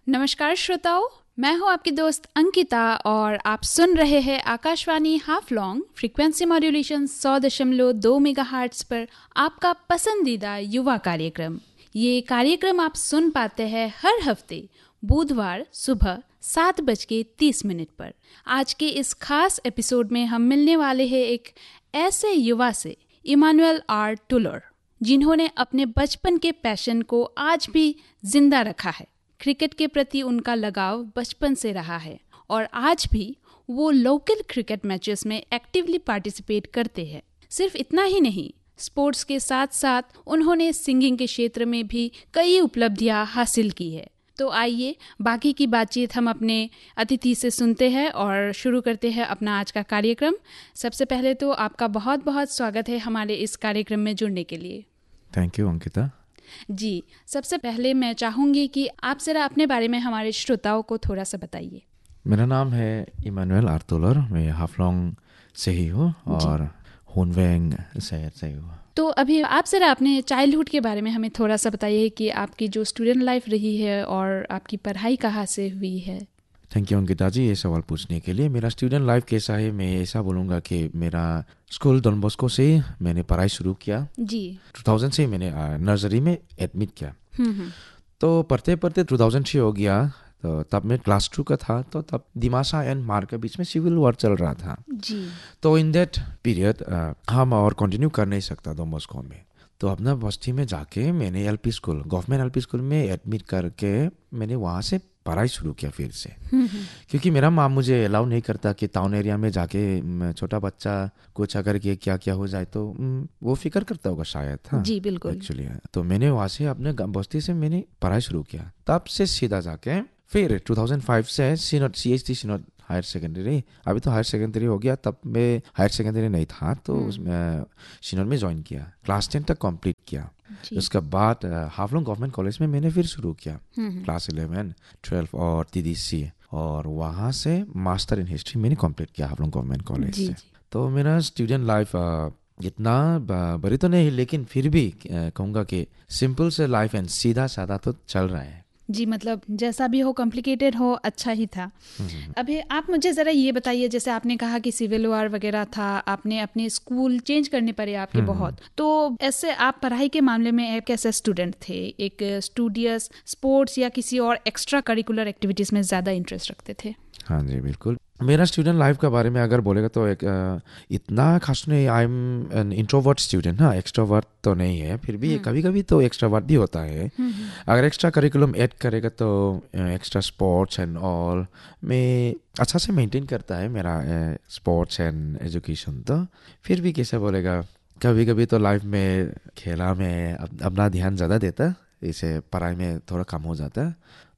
नमस्कार श्रोताओं, मैं हूं आपकी दोस्त अंकिता और आप सुन रहे हैं Akashvani Haflong frequency modulation 100.2 megahertz पर आपका पसंदीदा युवा कार्यक्रम। ये कार्यक्रम आप सुन पाते हैं हर हफ्ते बुधवार सुबह 7:30 पर। आज के इस खास एपिसोड में हम मिलने वाले हैं एक ऐसे युवा से, इमानुएल आर टुलर, जिन्होंने अपने बचपन के पैशन को आज भी जिंदा रखा है। क्रिकेट के प्रति उनका लगाव बचपन से रहा है और आज भी वो लोकल क्रिकेट मैचेस में एक्टिवली पार्टिसिपेट करते हैं। सिर्फ इतना ही नहीं, स्पोर्ट्स के साथ साथ उन्होंने सिंगिंग के क्षेत्र में भी कई उपलब्धियां हासिल की है। तो आइए बाकी की बातचीत हम अपने अतिथि से सुनते हैं और शुरू करते हैं अपना आज का कार्यक्रम। सबसे पहले तो आपका बहुत बहुत स्वागत है हमारे इस कार्यक्रम में जुड़ने के लिए। थैंक यू अंकिता जी, सबसे पहले मैं चाहूँगी कि आप ज़रा अपने बारे में हमारे श्रोताओं को थोड़ा सा बताइए। मेरा नाम है इमानुएल आर टुलर, मैं हाफलोंग से ही हूँ और हुनवेंग शहर से हूँ। तो अभी आप ज़रा अपने चाइल्डहुड के बारे में हमें थोड़ा सा बताइए कि आपकी जो स्टूडेंट लाइफ रही है और आपकी पढ़ाई कहाँ से हुई है। थैंक यू अंकिता जी ये सवाल पूछने के लिए। मेरा स्टूडेंट लाइफ कैसा है, मैं ऐसा बोलूँगा कि मेरा स्कूल डॉन बॉस्को से मैंने पढ़ाई शुरू किया जी। 2000 से मैंने नर्सरी में एडमिट किया। तो पढ़ते पढ़ते 2003 हो गया। तो तब मैं क्लास 2 का था, तो तब दिमासा एंड मार के बीच में सिविल वॉर चल रहा था जी। तो इन दैट पीरियड हम और कंटिन्यू कर नहीं सकता डॉन बॉस्को में। तो अपना बस्ती में जाके मैंने LP school, government LP school में एडमिट करके मैंने वहाँ से पढ़ाई शुरू किया फिर से। क्योंकि मेरा माँ मुझे अलाउ नहीं करता कि टाउन एरिया में जाके छोटा बच्चा कुछ अगर क्या क्या हो जाए तो वो फिक्र करता होगा शायद। हाँ जी बिल्कुल एक्चुअली। तो मैंने वहाँ से अपने बस्ती से मैंने पढ़ाई शुरू किया। तब से सीधा जाके फिर 2005 से सीनोट CHT सीनोट हायर सेकेंडरी, अभी तो हायर सेकेंडरी हो गया, तब मैं हायर सेकेंडरी नहीं था तो उसमें सीनोट में ज्वाइन किया, क्लास 10 तक कंप्लीट किया। उसके बाद हाफलोंग गवर्नमेंट कॉलेज में मैंने फिर शुरू किया क्लास 11, 12 और TDC, और वहाँ से मास्टर इन हिस्ट्री मैंने कंप्लीट किया हाफलोंग गवर्नमेंट कॉलेज से। तो मेरा स्टूडेंट लाइफ इतना बड़ी तो नहीं, लेकिन फिर भी कहूँगा कि सिंपल से लाइफ एंड सीधा साधा तो चल रहा है जी। मतलब जैसा भी हो, कॉम्प्लिकेटेड हो, अच्छा ही था। अभी आप मुझे ज़रा ये बताइए, जैसे आपने कहा कि सिविल वॉर वगैरह था, आपने अपने स्कूल चेंज करने पड़े आपके बहुत, तो ऐसे आप पढ़ाई के मामले में एक कैसे स्टूडेंट थे? एक स्टूडियस, स्पोर्ट्स या किसी और एक्स्ट्रा करिकुलर एक्टिविटीज़ में ज़्यादा इंटरेस्ट रखते थे? हाँ जी बिल्कुल। मेरा स्टूडेंट लाइफ के बारे में अगर बोलेगा तो एक इतना खास नहीं। I am an introvert student. हाँ, एक्सट्रोवर्ट तो नहीं है, फिर भी कभी कभी तो एक्सट्रोवर्ट भी होता है। अगर एक्स्ट्रा करिकुलम ऐड करेगा तो एक्स्ट्रा स्पोर्ट्स एंड ऑल में अच्छा से मेंटेन करता है मेरा स्पोर्ट्स एंड एजुकेशन। तो फिर भी कैसे बोलेगा, कभी कभी तो लाइफ में खेला में अपना ध्यान ज़्यादा देता, इसे पढ़ाई में थोड़ा कम हो जाता।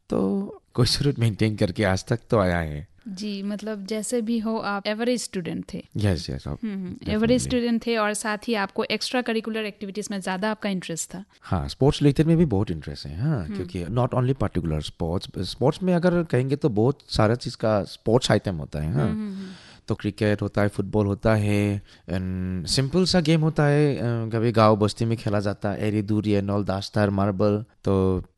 तो कोई शुरू मेंटेन करके आज तक तो आया है जी। मतलब जैसे भी हो आप एवरेज स्टूडेंट थे। यस एवरेज स्टूडेंट थे और साथ ही आपको एक्स्ट्रा करिकुलर एक्टिविटीज में ज्यादा आपका इंटरेस्ट था। हाँ, स्पोर्ट्स रिलेटेड में भी बहुत इंटरेस्ट है। हाँ, क्योंकि नॉट ओनली पर्टिकुलर स्पोर्ट्स में अगर कहेंगे तो बहुत सारा चीज़ का स्पोर्ट्स आइटम होता है। हाँ, तो क्रिकेट होता है, फुटबॉल होता है, सिंपल सा गेम होता है, कभी गांव बस्ती में खेला जाता है, एरी दूरी एंड ऑल, दास्तार, मार्बल। तो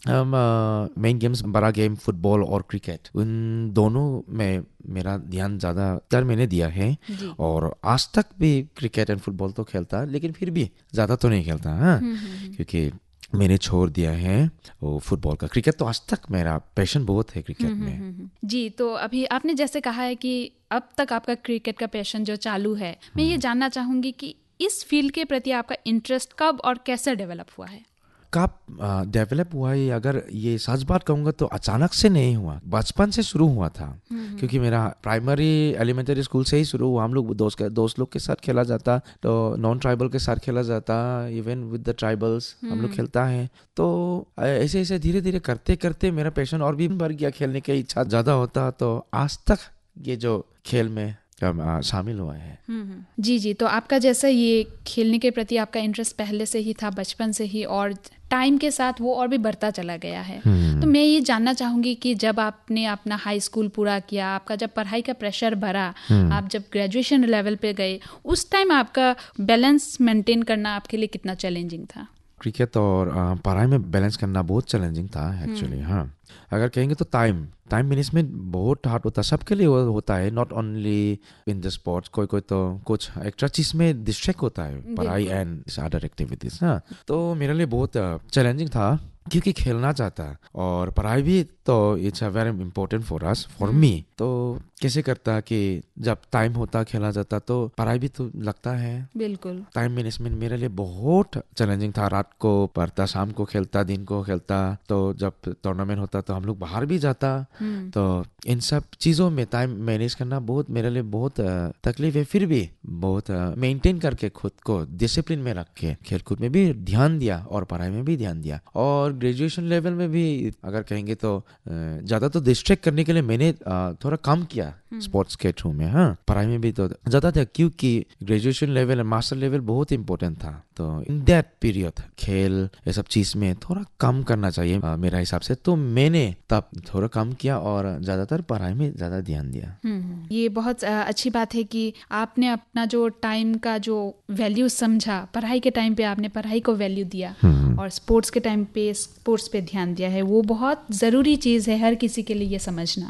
मेन गेम्स, बड़ा गेम फुटबॉल और क्रिकेट, उन दोनों में मेरा ध्यान ज़्यादातर मैंने दिया है। और आज तक भी क्रिकेट एंड फुटबॉल तो खेलता है, लेकिन फिर भी ज़्यादा तो नहीं खेलता। हाँ, क्योंकि मैंने छोड़ दिया है वो फुटबॉल का। क्रिकेट तो आज तक मेरा पैशन बहुत है क्रिकेट में जी। तो अभी आपने जैसे कहा है कि अब तक आपका क्रिकेट का पैशन जो चालू है, मैं ये जानना चाहूँगी कि इस फील्ड के प्रति आपका इंटरेस्ट कब और कैसे डेवलप हुआ है? कब डेवलप हुआ है, अगर ये सच बात कहूँगा तो अचानक से नहीं हुआ, बचपन से शुरू हुआ था। क्योंकि मेरा प्राइमरी एलिमेंटरी स्कूल से ही शुरू हुआ। हम लोग दोस्त लोग के साथ खेला जाता, तो नॉन ट्राइबल के साथ खेला जाता, इवन विद द ट्राइबल्स हम लोग खेलता है। तो ऐसे ऐसे धीरे धीरे करते करते मेरा पैशन और भी बढ़ गया, खेलने की इच्छा ज़्यादा होता, तो आज तक ये जो खेल में शामिल हुआ है। जी। तो आपका जैसा ये खेलने के प्रति आपका इंटरेस्ट पहले से ही था, बचपन से ही, और टाइम के साथ वो और भी बढ़ता चला गया है। तो मैं ये जानना चाहूँगी कि जब आपने अपना हाई स्कूल पूरा किया, आपका जब पढ़ाई का प्रेशर बढ़ा, आप जब ग्रेजुएशन लेवल पे गए, उस टाइम आपका बैलेंस मेंटेन करना आपके लिए कितना चैलेंजिंग था? क्रिकेट और पढ़ाई में बैलेंस करना बहुत चैलेंजिंग था एक्चुअली। हाँ, अगर कहेंगे तो टाइम मैनेजमेंट बहुत हार्ड होता है, सबके लिए होता है, not only in the sports. कोई तो कुछ एक्स्ट्रा चीज में डिस्ट्रैक्ट होता है, पढ़ाई एंड अदर एक्टिविटीज। हाँ, तो मेरे लिए बहुत चैलेंजिंग था क्योंकि खेलना चाहता और पढ़ाई भी, तो it's a very important for us, for me. तो कैसे करता कि जब टाइम होता खेला जाता तो पढ़ाई भी तो लगता है। बिल्कुल, टाइम मैनेजमेंट मेरे लिए बहुत चैलेंजिंग था। रात को पढ़ता, शाम को खेलता, दिन को खेलता। तो जब टूर्नामेंट होता तो हम लोग बाहर भी जाता। तो इन सब चीज़ों में टाइम मैनेज करना बहुत मेरे लिए बहुत तकलीफ है। फिर भी बहुत मेंटेन करके खुद को डिसिप्लिन में रख के खेलकूद में भी ध्यान दिया और पढ़ाई में भी ध्यान दिया। और ग्रेजुएशन लेवल में भी अगर कहेंगे तो ज़्यादा तो डिस्ट्रैक्ट करने के लिए मैंने थोड़ा कम किया स्पोर्ट्स के थ्रू में। हाँ, पढ़ाई में भी तो ज़्यादा था क्योंकि ग्रेजुएशन लेवल और मास्टर लेवल बहुत इंपॉर्टेंट था। तो इन दैट पीरियड खेल ये सब चीज़ में थोड़ा कम करना चाहिए मेरा हिसाब से। तो मैंने तब थोड़ा कम किया और ज़्यादातर पढ़ाई में ज़्यादा ध्यान दिया। ये बहुत अच्छी बात है कि आपने अपना जो टाइम का जो वैल्यू समझा, पढ़ाई के टाइम पे आपने पढ़ाई को वैल्यू दिया और स्पोर्ट्स के टाइम पे स्पोर्ट्स पे ध्यान दिया है। वो बहुत ज़रूरी चीज़ है हर किसी के लिए ये समझना।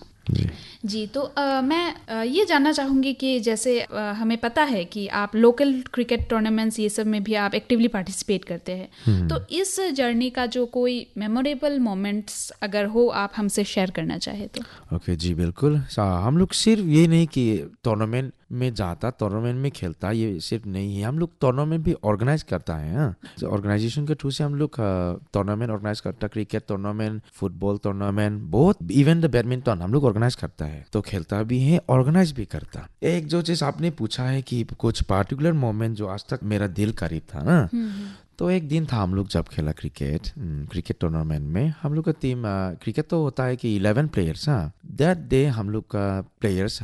जी, तो मैं ये जानना चाहूँगी कि जैसे हमें पता है कि आप लोकल क्रिकेट टूर्नामेंट्स ये सब में भी आप एक्टिवली पार्टिसिपेट करते हैं। तो इस जर्नी का जो कोई मेमोरेबल मोमेंट्स अगर हो आप हमसे शेयर करना चाहे तो। ओके जी, बिल्कुल। हम लोग सिर्फ ये नहीं कि टूर्नामेंट में जाता, टूर्नामेंट में खेलता, ये सिर्फ नहीं है। हम लोग टूर्नामेंट भी ऑर्गेनाइज करता है। हाँ, ऑर्गेनाइजेशन के थ्रू से हम लोग टूर्नामेंट ऑर्गेनाइज करता, क्रिकेट टूर्नामेंट, फुटबॉल टूर्नामेंट, बहुत इवन द बैडमिंटन हम लोग ऑर्गेनाइज करता है। तो खेलता भी है, ऑर्गेनाइज भी करता। एक जो चीज आपने पूछा है कि कुछ पार्टिकुलर मोमेंट जो आज तक मेरा दिल करीब था ना, तो एक दिन था हम लोग जब खेला क्रिकेट टूर्नामेंट में। हम लोग का टीम क्रिकेट तो होता है कि 11 प्लेयर्स। हाँ, दैट डे हम लोग का प्लेयर्स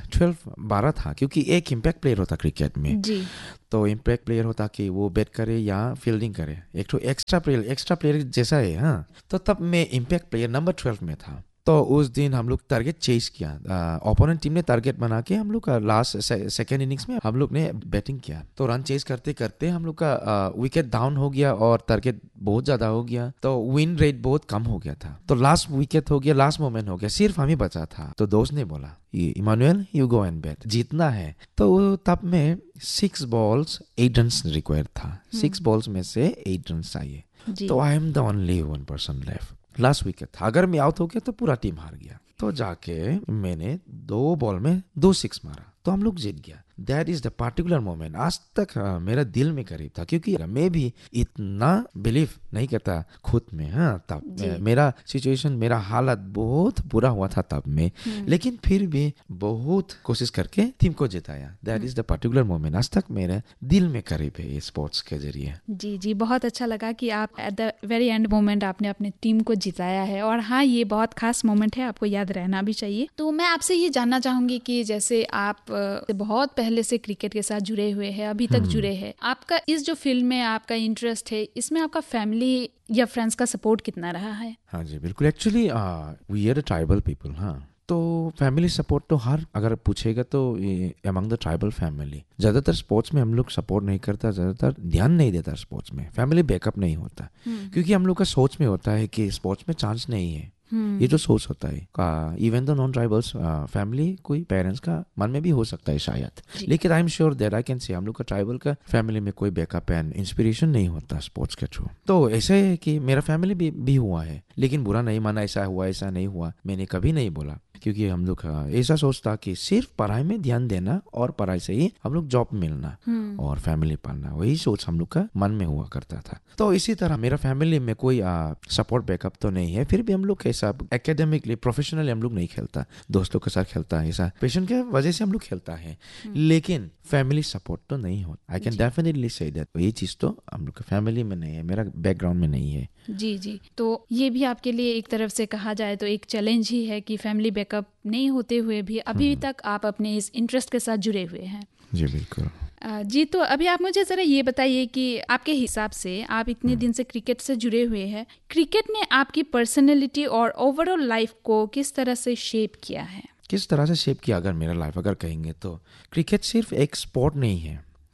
12 था क्योंकि एक इम्पैक्ट प्लेयर होता क्रिकेट में जी। तो इम्पैक्ट प्लेयर होता कि वो बैट करे या फील्डिंग करे, एक तो एक्स्ट्रा प्लेयर जैसा है। हाँ, तो तब मैं इम्पैक्ट प्लेयर नंबर 12 में था। तो उस दिन हम लोग टारगेट चेस किया, ओपोनेंट टीम ने टारगेट बना के हम लोग का लास्ट सेकेंड इनिंग्स में हम लोग ने बैटिंग किया। तो रन चेस करते करते हम लोग का विकेट डाउन हो गया और टारगेट बहुत ज्यादा हो गया, तो विन रेट बहुत कम हो गया था। तो लास्ट विकेट हो गया, लास्ट मोमेंट हो गया, सिर्फ हम ही बचा था। तो दोस्त ने बोला Emmanuel you go and bat, जीतना है। तो तब में 6 बॉल्स 8 रन रिक्वायर्ड था। 6 बॉल्स में से 8 रन चाहिए। तो I am the only 1 person left. Last wicket था, अगर मैं आउट हो गया तो पूरा टीम हार गया। तो जाके मैंने 2 बॉल में 2 6 मारा, तो हम लोग जीत गया। That is the particular moment आज तक मेरा दिल में करीब था क्योंकि मैं भी इतना बिलीव नहीं करता खुद में। हाँ, तब मेरा सिचुएशन, मेरा हालत बहुत बुरा हुआ था तब में, लेकिन फिर भी बहुत कोशिश करके टीम को जिताया। That is the particular moment आज तक मेरे दिल में करीब है ये स्पोर्ट्स के जरिए। जी जी, बहुत अच्छा लगा कि आप at the very end moment आपने अपने टीम को जिताया है। और हाँ, ये बहुत खास मोमेंट है, आपको याद रहना भी चाहिए। तो मैं आपसे ये जानना चाहूंगी कि जैसे आप बहुत पहले से क्रिकेट के साथ जुड़े हुए हैं, अभी तक जुड़े हैं, आपका इस जो फील्ड में आपका इंटरेस्ट है, इसमें आपका फैमिली या फ्रेंड्स का सपोर्ट कितना रहा है? हाँ जी, बिल्कुल। Actually we are tribal people. हाँ, तो फैमिली सपोर्ट तो हर अगर पूछेगा तो अमंग द ट्राइबल फैमिली ज्यादातर स्पोर्ट्स में हम लोग सपोर्ट नहीं करता, ज्यादातर ध्यान नहीं देता स्पोर्ट्स में, फैमिली बैकअप नहीं होता क्योंकि हम लोग का सोच में होता है कि स्पोर्ट्स में चांस नहीं है। ये जो सोच होता है even the non tribals family, कोई पेरेंट्स का मन में भी हो सकता है शायद, लेकिन I am sure that I can say हम लोग का ट्राइबल का फैमिली में कोई बैकअप एंड इंस्पिरेशन नहीं होता स्पोर्ट्स के थ्रू। तो ऐसे है कि मेरा फैमिली भी हुआ है, लेकिन बुरा नहीं माना, ऐसा हुआ ऐसा नहीं हुआ मैंने कभी नहीं बोला क्योंकि हम लोग ऐसा सोचता कि सिर्फ पढ़ाई में ध्यान देना और पढ़ाई से ही हम लोग जॉब मिलना और फैमिली पालना, वही सोच हम लोग का मन में हुआ करता था। तो इसी तरह मेरा फैमिली में कोई सपोर्ट बैकअप तो नहीं है, फिर भी हम लोग ऐसा एकेडमिकली प्रोफेशनली हम लोग नहीं खेलता, दोस्तों के साथ खेलता है, ऐसा पैशन के वजह से हम लोग खेलता है, लेकिन फैमिली सपोर्ट तो नहीं होता। I can definitely say that ये चीज तो हम लोग के फैमिली में नहीं है, मेरा बैकग्राउंड में नहीं है। जी जी, तो ये भी आपके लिए एक तरफ से कहा जाए तो एक चैलेंज ही है कि फैमिली बैकअप नहीं होते हुए भी अभी तक आप अपने इस इंटरेस्ट के साथ जुड़े हुए हैं। जी बिल्कुल। जी, तो अभी आप मुझे जरा ये बताइए कि आपके हिसाब से आप इतने दिन से क्रिकेट से जुड़े हुए हैं, क्रिकेट ने आपकी पर्सनैलिटी और ओवरऑल लाइफ को किस तरह से शेप किया है? किस तरह से शेप किया अगर मेरा लाइफ अगर कहेंगे तो क्रिकेट सिर्फ एक स्पोर्ट नहीं है,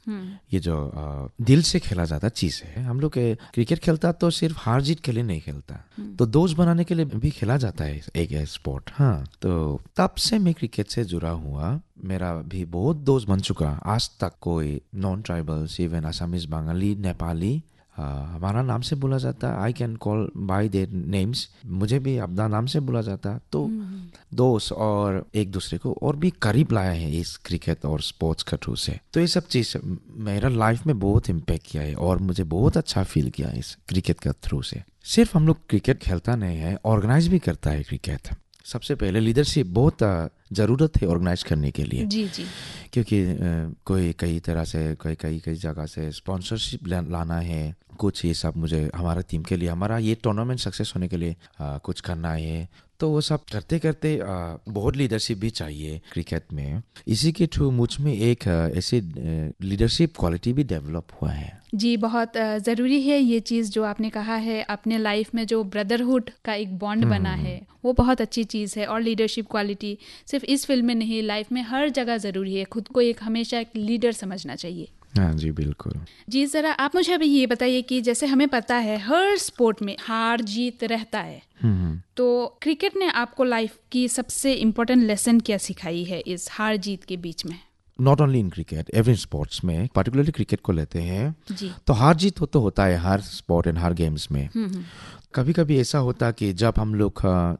ये जो दिल से खेला जाता चीज़ है। हम लोग क्रिकेट खेलता तो सिर्फ हार जीत के लिए नहीं खेलता, तो दोस्त बनाने के लिए भी खेला जाता है एक स्पोर्ट। हाँ, तो तब से मैं क्रिकेट से जुड़ा हुआ। मेरा भी बहुत दोस्त बन चुका। आज तक कोई non tribals, even Assamese, Bengali, Nepali, हमारा नाम से बोला जाता। I can call bye their names, मुझे भी अपना नाम से बोला जाता। तो दोस्त और एक दूसरे को और भी करीब लाया है इस क्रिकेट और स्पोर्ट्स के थ्रू से। तो ये सब चीज़ मेरा लाइफ में बहुत इम्पेक्ट किया है और मुझे बहुत अच्छा फील किया इस क्रिकेट के थ्रू से। सिर्फ हम लोग क्रिकेट खेलता नहीं है, ऑर्गेनाइज भी करता है क्रिकेट। सबसे पहले लीडरशिप बहुत ज़रूरत है ऑर्गेनाइज करने के लिए। जी जी। क्योंकि कोई कई तरह से कई जगह से स्पॉन्सरशिप लाना है, कुछ ये सब मुझे हमारा टीम के लिए, हमारा ये टूर्नामेंट सक्सेस होने के लिए कुछ करना है। तो वो सब करते करते बहुत लीडरशिप भी चाहिए क्रिकेट में। इसी के थ्रू मुझ में एक ऐसी लीडरशिप क्वालिटी भी डेवलप हुआ है। जी, बहुत ज़रूरी है ये चीज़ जो आपने कहा है। अपने लाइफ में जो ब्रदरहुड का एक बॉन्ड बना है वो बहुत अच्छी चीज़ है। और लीडरशिप क्वालिटी सिर्फ इस फील्ड में नहीं, लाइफ में हर जगह ज़रूरी है। खुद को एक हमेशा एक लीडर समझना चाहिए। हाँ जी, बिल्कुल जी। ज़रा आप मुझे अभी ये बताइए कि जैसे हमें पता है हर स्पोर्ट में हार जीत रहता है, तो क्रिकेट ने आपको लाइफ की सबसे इम्पोर्टेंट लेसन क्या सिखाई है इस हार जीत के बीच में? Not only in cricket, every sports में, पर्टिकुलरली क्रिकेट को लेते हैं जी। तो हार जीत तो होता है हर स्पोर्ट एंड हर गेम्स में। कभी कभी ऐसा होता कि जब हम लोग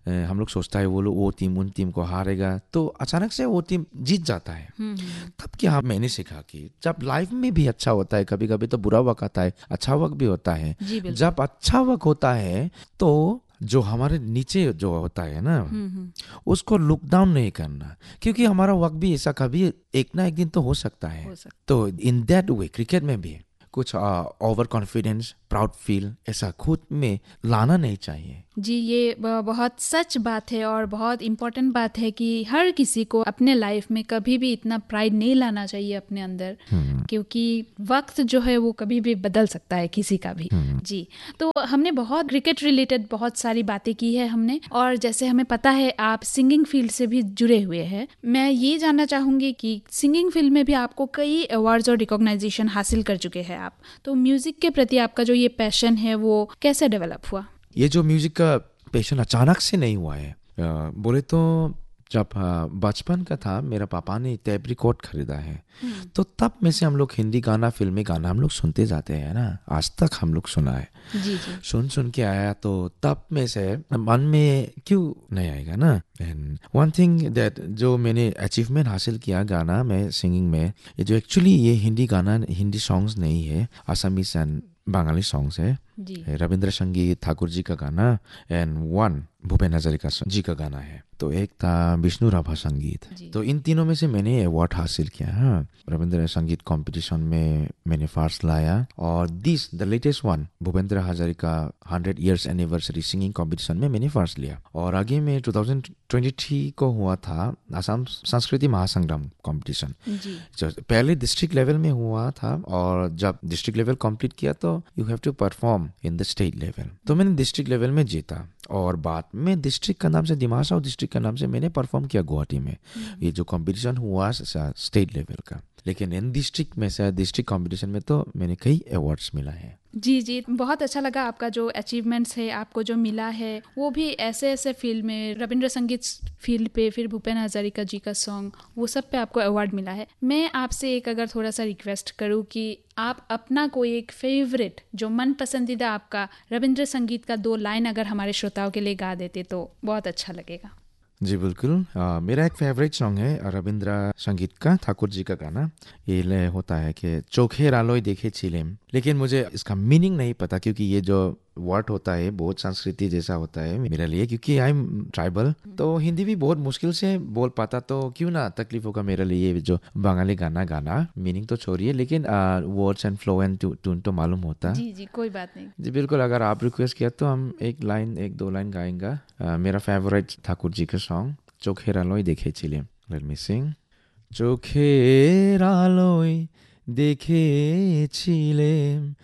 सोचता है वो टीम उन टीम को हारेगा, तो अचानक से वो टीम जीत जाता है। तब क्या मैंने सीखा कि जब लाइफ में भी अच्छा होता है, कभी कभी तो बुरा वक्त आता है, अच्छा वक्त भी होता है। जब अच्छा वक्त होता है तो जो हमारे नीचे जो होता है ना, उसको लुक डाउन नहीं करना, क्योंकि हमारा वक्त भी ऐसा कभी एक ना एक दिन तो हो सकता है। तो इन दैट वे क्रिकेट में भी कुछ ओवर कॉन्फिडेंस, प्राउड फील ऐसा खुद में लाना नहीं चाहिए। जी, ये बहुत सच बात है और बहुत इम्पोर्टेंट बात है कि हर किसी को अपने लाइफ में कभी भी इतना प्राइड नहीं लाना चाहिए अपने अंदर, क्योंकि वक्त जो है वो कभी भी बदल सकता है किसी का भी। जी, तो हमने बहुत क्रिकेट रिलेटेड बहुत सारी बातें की है हमने, और जैसे हमें पता है आप सिंगिंग फील्ड से भी जुड़े हुए हैं। मैं ये जानना चाहूँगी कि सिंगिंग फील्ड में भी आपको कई अवार्ड्स और रिकॉग्नाइजेशन हासिल कर चुके हैं आप, तो म्यूजिक के प्रति आपका जो ये पैशन है वो कैसे डेवलप हुआ? ये जो म्यूजिक का पैशन अचानक से नहीं हुआ है। बोले तो जब बचपन का था, मेरा पापा ने टेप रिकॉर्ड खरीदा है, तो तब में से हम लोग हिंदी गाना, फिल्मी गाना हम लोग सुनते जाते हैं ना, आज तक हम लोग सुना है। जी। सुन के आया, तो तब में से मन में क्यों नहीं आएगा ना। एंड वन थिंग दैट जो मैंने अचीवमेंट हासिल किया गाना में, सिंगिंग में, ये जो एक्चुअली ये हिंदी गाना, हिंदी सॉन्ग्स नहीं है, आसामीज एंड बंगाली सॉन्ग्स है। रविंद्र संगीत, ठाकुर जी का गाना, एंड वन भूपेन हजारिका जी का गाना है। तो एक था विष्णु राभा संगीत। तो इन तीनों में से मैंने अवार्ड हासिल किया। हाँ, रविंद्र संगीत कंपटीशन में मैंने फर्स्ट लाया, और the latest one Bhupendra Hazarika 100 years anniversary singing competition में मैंने फर्स्ट लिया। और आगे में 2023 को हुआ था असम संस्कृति महासंग्राम कंपटीशन, जो पहले डिस्ट्रिक्ट लेवल में हुआ था, और जब डिस्ट्रिक्ट लेवल कंप्लीट किया तो you have to perform in the state level. तो मैंने डिस्ट्रिक्ट लेवल में जीता, और बाद में डिस्ट्रिक्ट का नाम से, दिमासा डिस्ट्रिक्ट का नाम से मैंने परफॉर्म किया गुवाहाटी में। ये जो कंपटीशन हुआ स्टेट लेवल का, लेकिन इन डिस्ट्रिक्ट में से डिस्ट्रिक्ट कंपटीशन में तो मैंने कई अवार्ड्स मिला है। जी, बहुत अच्छा लगा आपका जो अचीवमेंट्स है, आपको जो मिला है वो भी ऐसे फील्ड में, रविंद्र संगीत फील्ड पे, फिर भूपेन हजारिका जी का सॉन्ग, वो सब पे आपको अवार्ड मिला है। मैं आपसे एक अगर थोड़ा सा रिक्वेस्ट करूँ कि आप अपना कोई एक फेवरेट, जो मन पसंदीदा आपका रविंद्र संगीत का 2 लाइन अगर हमारे श्रोताओं के लिए गा देते तो बहुत अच्छा लगेगा। जी बिल्कुल। मेरा एक फेवरेट सॉन्ग है रविंद्र संगीत का, ठाकुर जी का गाना। ये होता है कि चोखे रालोय देखे चिलेम, लेकिन मुझे इसका मीनिंग नहीं पता, क्योंकि ये जो वर्ड होता है बहुत संस्कृति जैसा होता है मेरे लिए, क्योंकि आई एम ट्राइबल, तो हिंदी भी बहुत मुश्किल से बोल पाता, तो क्यों ना तकलीफ होगा मेरे लिए। ये जो बंगाली गाना मीनिंग तो छोड़िए, लेकिन words and flow and tune तो मालूम होता। जी, कोई बात नहीं। जी बिल्कुल, अगर आप रिक्वेस्ट किया तो हम एक दो लाइन गाएंगा। मेरा फेवरेट ठाकुर जी का सॉन्ग चोखे रालोय देखे चिलेम। लेट मी सिंग। चोखे रालोय देखे चिलेम